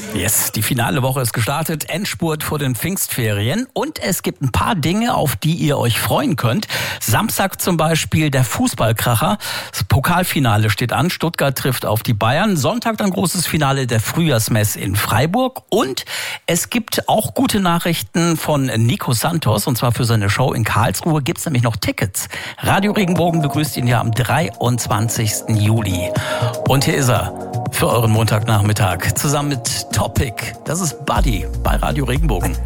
Yes, die finale Woche ist gestartet, Endspurt vor den Pfingstferien und es gibt ein paar Dinge, auf die ihr euch freuen könnt. Samstag zum Beispiel der Fußballkracher, das Pokalfinale steht an, Stuttgart trifft auf die Bayern. Sonntag dann großes Finale der Frühjahrsmess in Freiburg und es gibt auch gute Nachrichten von Nico Santos und zwar für seine Show in Karlsruhe gibt es nämlich noch Tickets. Radio Regenbogen begrüßt ihn ja am 23. Juli und hier ist er. Für euren Montagnachmittag zusammen mit Topic. Das ist Buddy bei Radio Regenbogen.